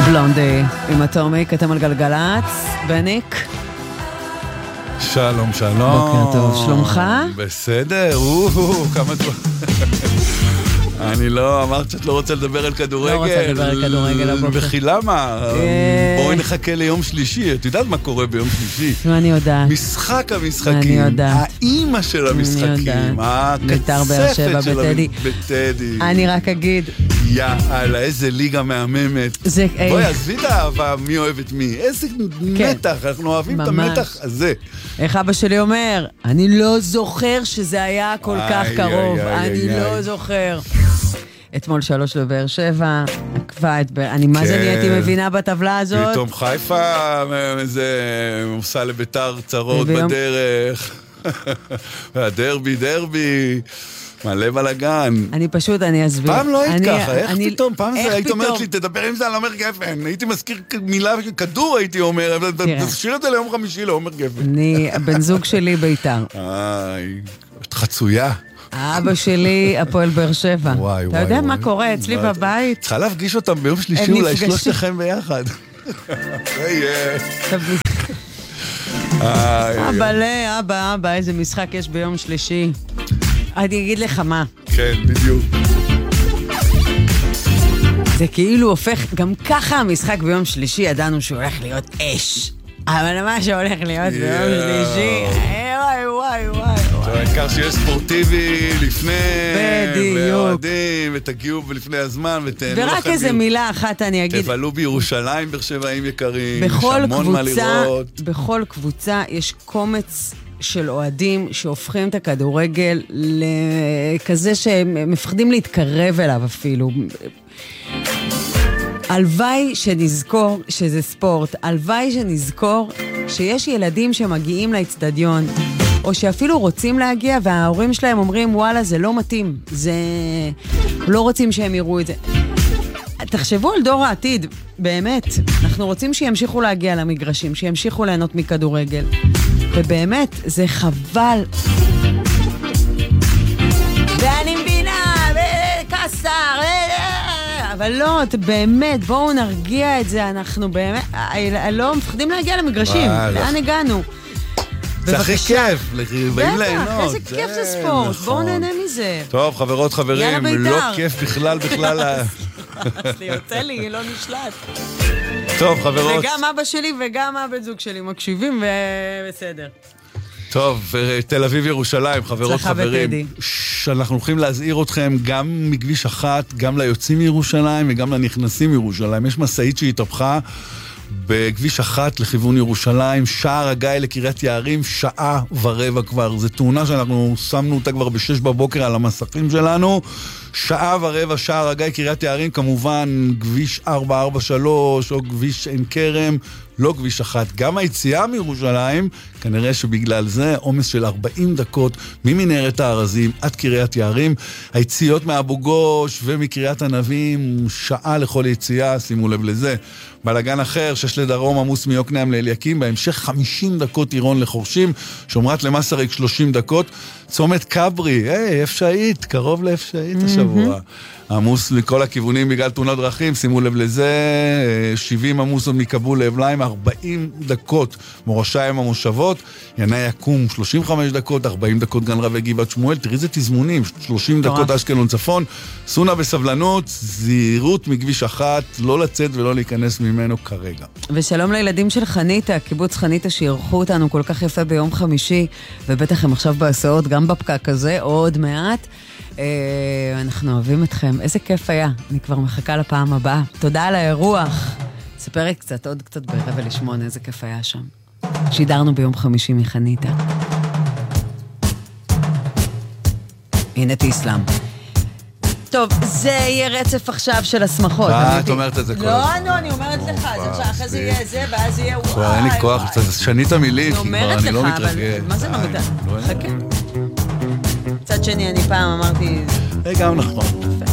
בלונדי עם אטומיק, אתם על גלגלץ, בניק. שלום, שלום. בוקר טוב, שלומך? בסדר, כמה דבר. אני לא, אמרת שאת לא רוצה לדבר על כדורגל. לא רוצה לדבר על כדורגל הבוקר. וכי למה? בואי נחכה ליום שלישי. את יודעת מה קורה ביום שלישי? אני יודעת. משחק המשחקים. אני יודעת. האימא של המשחקים. הקצפת של בטדי. אני רק אגיד. יאללה, איזה ליגה מהממת. בואי, עזבי את האהבה, מי אוהבת מי. איזה מתח, אנחנו אוהבים את המתח הזה. איך אבא שלי אומר, אני לא זוכר שזה היה כל כך קרוב. אני לא זוכר. אתמול 3 לבאר שבע, אני מה זה נהייתי מבינה בטבלה הזאת? פתאום חיפה, איזה מוסע לביתר צרות בדרך, והדרבי, מלא בלגן. אני אסביר. פעם לא היית ככה, איך פתאום? פעם זה היית אומרת לי, תדבר עם זה על עומר גפן. הייתי מזכיר מילה, כדור הייתי אומר, תשאיר את זה ליום חמישי לעומר גפן. בן זוג שלי ביתר. את חצויה. אבא שלי, הפועל באר שבע. אתה יודע מה קורה אצלי בבית? צריכה להפגיש אותם ביום שלישי, אולי שלושתכם ביחד. אבא, איזה משחק יש ביום שלישי. אני אגיד לך מה. כן, בדיוק. זה כאילו הופך, גם ככה המשחק ביום שלישי, ידענו שהוא הולך להיות אש. אבל מה שהולך להיות ביום שלישי, וואי. העיקר שיש ספורטיבי לפני, בדיוק. ותגיעו לפני הזמן, ותהנו לכם. ורק איזה מילה אחת אני אגיד. תבלו בירושלים, באר שבעים יקרים, יש המון מה לראות. בכל קבוצה יש קומץ של אוהדים שהופכים את הכדורגל לכזה שהם מפחדים להתקרב אליו אפילו. הלוואי שנזכור שזה ספורט, הלוואי שנזכור שיש ילדים שמגיעים לאצטדיון, או שאפילו רוצים להגיע וההורים שלהם אומרים וואלה זה לא מתאים, זה לא רוצים שהם יראו את זה. תחשבו על דור העתיד, באמת, אנחנו רוצים שימשיכו להגיע למגרשים, שימשיכו ליהנות מכדורגל, ובאמת זה חבל. ואני מבינה, וקסר, אבל לא, באמת, בואו נרגיע את זה, אנחנו באמת, לא מפחדים להגיע למגרשים, לאן הגענו? זה הכי כיף, באים ליהנות. בטח, איזה כיף זה ספורט, בואו נהנה מזה. טוב, חברות, חברים, לא כיף בכלל. יוצא לי, לא נשלט. טוב, חברות. וגם אבא שלי וגם הבן זוג שלי מקשיבים ובסדר. טוב, תל אביב ירושלים, חברות, חברים. אנחנו הולכים להזהיר אתכם גם מכביש 1, גם ליוצאים מירושלים וגם לנכנסים מירושלים. יש מסעית שהתהפכה בכביש 1 לכיוון ירושלים, שער הגיא לקריית יערים, 1.25 שעה כבר. זו תאונה שאנחנו שמנו אותה כבר ב-6 בבוקר על המסכים שלנו. 1.25 שעה, שער הגיא קריית יערים, כמובן כביש 443 או כביש עין כרם, לא כביש 1. גם היציאה מירושלים, כנראה שבגלל זה עומס של 40 דקות ממנהרת הארזים עד קריית יערים. היציאות מאבו גוש ומקריית ענבים, 1 שעה לכל יציאה, שימו לב לזה. בלגן אחר, 6 לדרום, עמוס מיוקנעם לאליקים, בהמשך 50 דקות עירון לחורשים, שומרת למסריק 30 דקות, צומת קברי, אפשאית, קרוב לאפשאית השבוע. עמוס לכל הכיוונים בגלל תאונות דרכים, שימו לב לזה, 70 עמוס עוד מקבול לאבליים, 40 דקות מורשיים המושבות, ינאי יקום 35 דקות, 40 דקות גן רבי גבעת שמואל, תראי זה תזמונים, 30 דקות אשקלון צפון, סונה בסבלנות, זהירות מכביש 1, לא לצאת ולא להיכנס ממנו כרגע. ושלום לילדים של חניתה, קיבוץ חניתה שירחו אותנו כל כך יפה ביום חמישי, ובטח הם עכשיו בהסעות גם בפקק הזה, עוד מעט. אנחנו אוהבים אתכם, איזה כיף היה, אני כבר מחכה לפעם הבאה. תודה על האירוח. ספר לי קצת, עוד קצת ב7:45, איזה כיף היה שם. שידרנו ביום חמישי מחניתה. הנה תיסלם. טוב, זה יהיה רצף עכשיו של הסמכות. את אומרת את זה כל הזמן. לא, אני אומרת לך, אחרי זה יהיה זה, ואז יהיה וואי. אין לי כוח, שנית המילים, כי כבר אני לא מתרגל. מה זה לא מתרגל? חכה. מצד שני, אני פעם אמרתי... גם נכון.